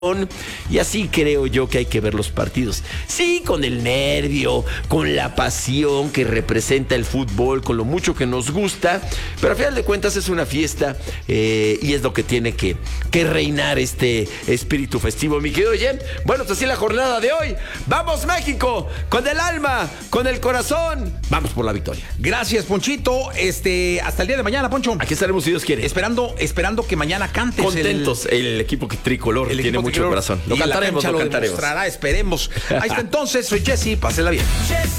Y así creo yo que hay que ver los partidos. Sí, con el nervio, con la pasión que representa el fútbol, con lo mucho que nos gusta, pero a final de cuentas es una fiesta y es lo que tiene que reinar este espíritu festivo, mi querido Jem. Bueno, pues así la jornada de hoy. ¡Vamos, México! Con el alma, con el corazón. Vamos por la victoria. Gracias, Ponchito. Hasta el día de mañana, Poncho. Aquí estaremos si Dios quiere. Esperando que mañana cantes. Contentos. El equipo tricolor tiene mucho corazón. Lo cantaremos. Esperemos. Ahí está entonces. Soy Jesse. Pásela bien.